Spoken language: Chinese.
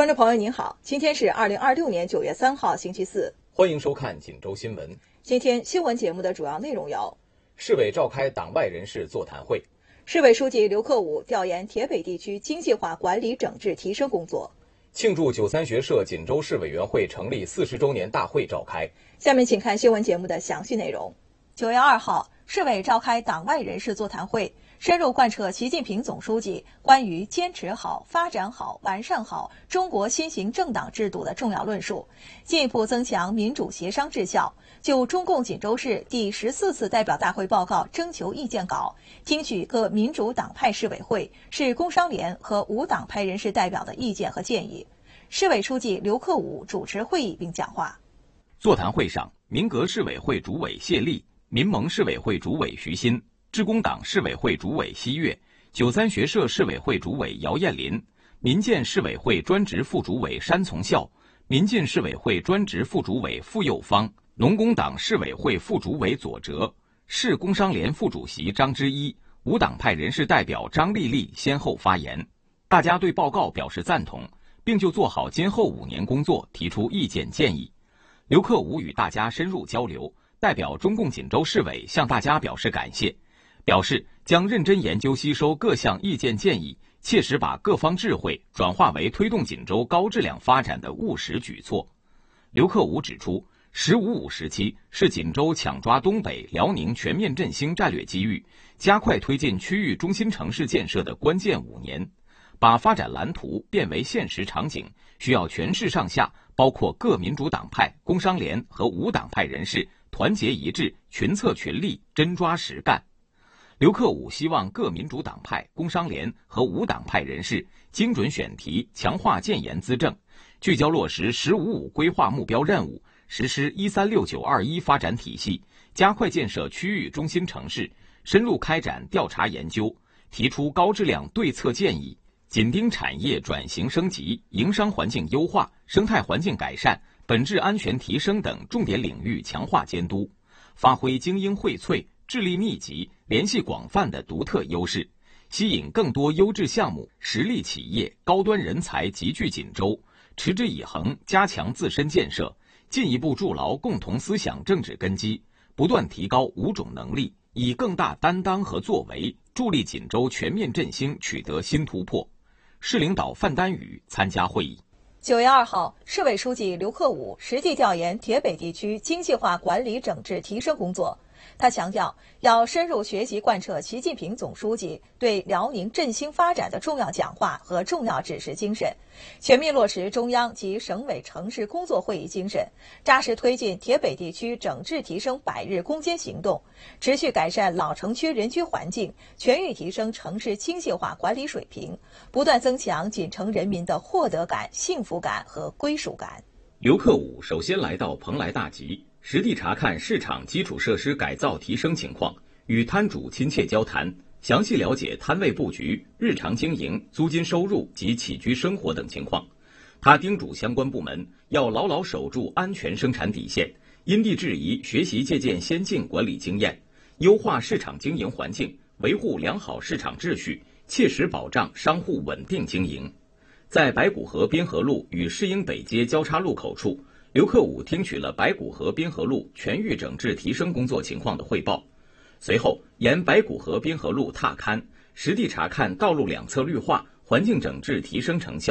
观众朋友您好，今天是2026年9月3号星期四， 欢迎收看锦州新闻。 今天新闻节目的主要内容有： 市委召开党外人士座谈会， 市委书记刘克武调研铁北地区精细化管理整治提升工作， 庆祝93学社锦州市委员会成立40周年大会召开。 下面请看新闻节目的详细内容。9月2号，市委召开党外人士座谈会，深入贯彻习近平总书记关于坚持好、发展好、完善好中国新型政党制度的重要论述，进一步增强民主协商治效，就中共锦州市第14次代表大会报告征求意见稿，听取各民主党派市委会、市工商联和无党派人士代表的意见和建议。市委书记刘克武主持会议并讲话。 座谈会上，民革市委会主委谢丽、民盟市委会主委徐鑫、致公党市委会主委西岳、93学社市委会主委姚艳林、民建市委会专职副主委山从孝、民进市委会专职副主委傅佑芳、农工党市委会副主委左哲、市工商联副主席张之一、无党派人士代表张丽丽先后发言，大家对报告表示赞同，并就做好今后5年工作提出意见建议。刘克武与大家深入交流，代表中共锦州市委向大家表示感谢，表示将认真研究吸收各项意见建议，切实把各方智慧转化为推动锦州高质量发展的务实举措。刘克武指出，“15+5”时期是锦州抢抓东北、辽宁全面振兴战略机遇，加快推进区域中心城市建设的关键5年，把发展蓝图变为现实场景，需要全市上下，包括各民主党派、工商联和无党派人士团结一致，群策群力，真抓实干。刘克武希望各民主党派、工商联和无党派人士精准选题，强化建言资政，聚焦落实“15+5”规划目标任务，实施136921发展体系，加快建设区域中心城市，深入开展调查研究，提出高质量对策建议，紧盯产业转型升级、营商环境优化、生态环境改善、本质安全提升等重点领域强化监督，发挥精英荟萃、智力密集、联系广泛的独特优势，吸引更多优质项目、实力企业、高端人才集聚锦州，持之以恒加强自身建设，进一步筑牢共同思想政治根基，不断提高5种能力，以更大担当和作为助力锦州全面振兴取得新突破。市领导范丹宇参加会议。 9月2号，市委书记刘克武实地调研铁北地区精细化管理整治提升工作。他强调，要深入学习贯彻习近平总书记对辽宁振兴发展的重要讲话和重要指示精神，全面落实中央及省委城市工作会议精神，扎实推进铁北地区整治提升100日攻坚行动，持续改善老城区人居环境，全域提升城市精细化管理水平，不断增强锦城人民的获得感、幸福感和归属感。 刘克武首先来到蓬莱大集，实地查看市场基础设施改造提升情况，与摊主亲切交谈，详细了解摊位布局、日常经营、租金收入及起居生活等情况。他叮嘱相关部门要牢牢守住安全生产底线，因地制宜学习借鉴先进管理经验，优化市场经营环境，维护良好市场秩序，切实保障商户稳定经营。在白骨河滨河路与市营北街交叉路口处，刘克武听取了白骨河滨河路全域整治提升工作情况的汇报，随后沿白骨河滨河路踏勘，实地查看道路两侧绿化、环境整治提升成效，